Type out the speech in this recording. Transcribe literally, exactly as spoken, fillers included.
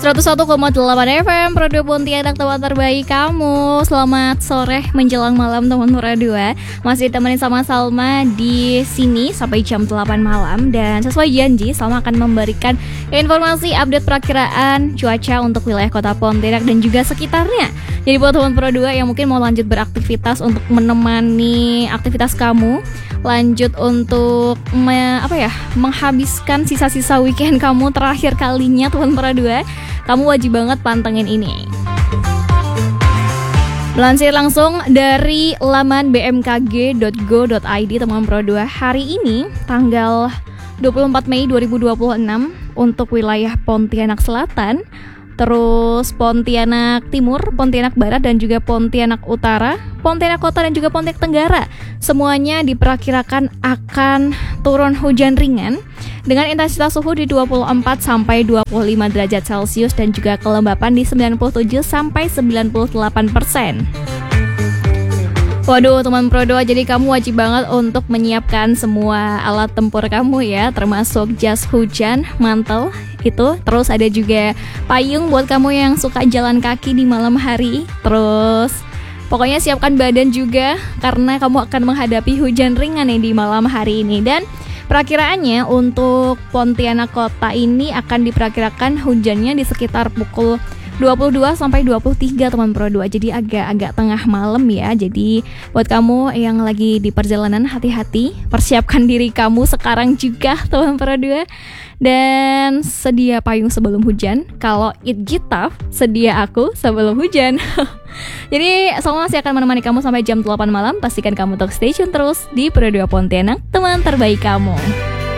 seratus satu koma delapan F M Pro dua Pontianak, teman terbaik kamu. Selamat sore menjelang malam teman Pro dua. Masih temenin sama Salma di sini sampai jam delapan malam. Dan sesuai janji, Salma akan memberikan informasi update perakiraan cuaca untuk wilayah kota Pontianak dan juga sekitarnya. Jadi buat teman Pro dua yang mungkin mau lanjut beraktivitas untuk menemani aktivitas kamu, lanjut untuk me, apa ya, menghabiskan sisa-sisa weekend kamu terakhir kalinya teman Pro dua, kamu wajib banget pantengin ini. Melansir langsung dari laman b m k g dot go dot i d teman Pro dua, hari ini tanggal dua puluh empat Mei dua ribu dua puluh enam untuk wilayah Pontianak Selatan, terus Pontianak Timur, Pontianak Barat dan juga Pontianak Utara, Pontianak Kota dan juga Pontianak Tenggara, semuanya diperkirakan akan turun hujan ringan dengan intensitas suhu di dua puluh empat sampai dua puluh lima derajat Celcius dan juga kelembapan di sembilan puluh tujuh sampai sembilan puluh delapan persen. Waduh teman Pro dua, jadi kamu wajib banget untuk menyiapkan semua alat tempur kamu ya, termasuk jas hujan, mantel itu, terus ada juga payung buat kamu yang suka jalan kaki di malam hari. Terus pokoknya siapkan badan juga karena kamu akan menghadapi hujan ringan nih di malam hari ini. Dan perakiraannya untuk Pontianak Kota ini akan diperkirakan hujannya di sekitar pukul dua puluh dua sampai dua puluh tiga teman Pro dua. Jadi agak-agak tengah malam ya. Jadi buat kamu yang lagi di perjalanan, hati-hati, persiapkan diri kamu sekarang juga teman Pro dua. Dan sedia payung sebelum hujan. Kalau it gitaf, sedia aku sebelum hujan. Jadi Salma masih akan menemani kamu sampai jam delapan malam. Pastikan kamu untuk stay tune terus di Pro dua Pontianak, teman terbaik kamu.